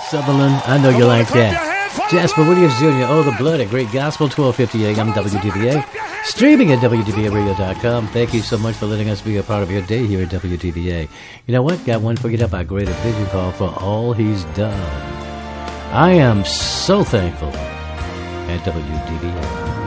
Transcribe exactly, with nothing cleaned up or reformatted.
Sutherland, I know you like that. Jasper Williams Junior, Oh, the Blood at Great Gospel, twelve fifty a.m. W D B A. Streaming at W D B A radio dot com. Thank you so much for letting us be a part of your day here at W D B A. You know what? Got one for you up our Greater Vision Call for all he's done. I am so thankful at W D B A.